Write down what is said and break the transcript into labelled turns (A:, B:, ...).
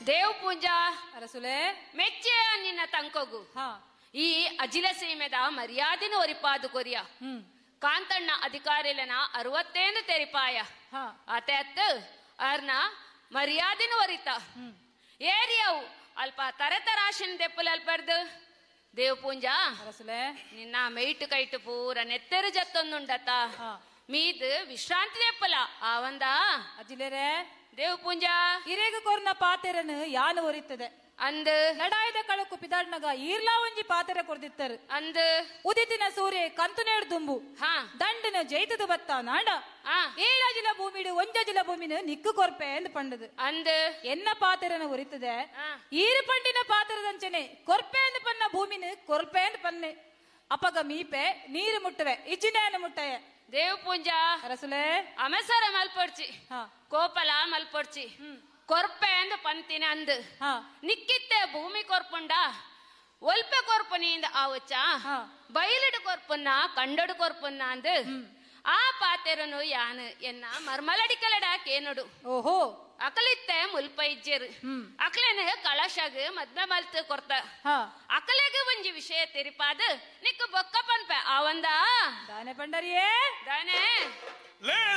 A: ದೇವ್ ಪೂಂಜಾ
B: ಅರಸುಲೆ
A: ಮೆಚ್ಚೆ ನಿನ್ನ ತಂಕೊಗು
B: ಹಾ
A: ಈ ಅಜಿಲ ಸೀಮೆದ ಮರ್ಯಾದಿನ ಒರಿಪಾದು ಕೊರಿಯ ಕಾಂತಣ್ಣ ಅಧಿಕಾರಿಲನ 60 ತೆರಿಪಾಯ ಅತ್ತೆ ಅರ್ನ ಮರ್ಯಾದಿನ ಒರಿತ ಏರಿಯವು ಅಲ್ಪ ತರತರಾಶಿನ ದೆಪ್ಪಲ್ ಅಲ್ಪರ್ದು ದೇವ್ ಪೂಂಜಾ
B: ಅರಸುಲೆ
A: ನಿನ್ನ ಮೈಟ್ ಕೈಟ್ ಪೂರ ನೆತ್ತೆರು ಜತ್ತೊಂದುಂಡತ ಮೀದ್ ವಿಶ್ರಾಂತಿ ದೆಪ್ಪಲ ಆವಂದ
B: ಅಜಿಲೆರೆ
A: ದೇವ್ ಪೂಂಜಾ
B: ಹಿರೇಗ ಕೊರ್ನ ಪಾತೆರನು ಯಾನು ಒರಿತದೆ
A: ಅಂದ್
B: ಲಡಾಯ್ದ ಕಳಕು ಪಿದಾಡ್ನಗ ಈರ್ಲಾ ಒಂಜಿ ಪಾತೆರ ಕೊರ್ದಿತ್ತರು
A: ಅಂದ್
B: ಉದಿತಿನ ಸೂರ್ಯ ಕಂತುನೇಡು ದುಂಬು
A: ಹಾ
B: ದಂಡನ ಜೈತದ ಬತ್ತ ನಾಡ ಏಳಜಿಲ ಭೂಮಿಡು ಒಂಜಜಿಲ ಭೂಮಿನ ನಿಕ್ಕು ಕೊರ್ಪೆ ಎಂದು ಪಂಡದು
A: ಅಂದ್
B: ಎನ್ನ ಪಾತೆರನ ಉರಿತದೆ ಈರು ಪಂಡಿನ ಪಾತೆರದಂಚನೆ ಕೊರ್ಪೆ ಎಂದು ಪನ್ನ ಭೂಮಿನ ಕೊರ್ಪೆ ಎಂದು ಪನ್ನೆ ಅಪಗ ಮೀಪೆ ನೀರು ಮುಟ್ಟವೆ ಇಚ್ಚಿನೇನು ಮುಟ್ಟವೆ
A: ದೇವ್ ಪೂಂಜಾ
B: ಅರಸುಲೆ
A: ಅಮಸರ ಮಲ್ಪೊಡ್ಚಿ ಕೋಪಲ ಮಲ್ಪೊಡ್ಚಿ ಕೊರ್ಪೆ ಅಂದ್ ಪಂತಿನ ಅಂದ್ ನಿಕ್ಕಿತ್ತೆ ಭೂಮಿ ಕೊರ್ಪುಂಡ ಒಲ್ಪೆ ಕೊರ್ಪುನಿಂದ ಆವಚ್ಚ ಬಯಲಿಡು ಕೊರ್ಪುನ್ನ ಕಂಡಡು ಕೊರ್ಪುನ್ನ ಅಂದ್ ಆ ಪಾತೆರನು ಯಾನು ಎನ್ನ ಮರ್ಮಲಡಿಕಲಡ ಕೇನೊಡು
B: ಓಹೋ
A: ಅಕಲಿತ್ತೆ ಮುಲ್ಪ ಇಜ್ಜೇರು ಅಕಲೇನ ಕಳಶಾಗ ಮದ್ಮೆ ಮಲ್ತು ಕೊರ್ತ ಅಕಲೆಗೆ ಒಂಜಿ ವಿಷಯ ತೆರಿಪಾದ ನಿಕ್ಕು ಬೊಕ್ಕ ಪನ್ಪೆ ಆವಂದ
B: ದಾನೆ ಪಂಡರಿಯೇ
A: ದಾನೆ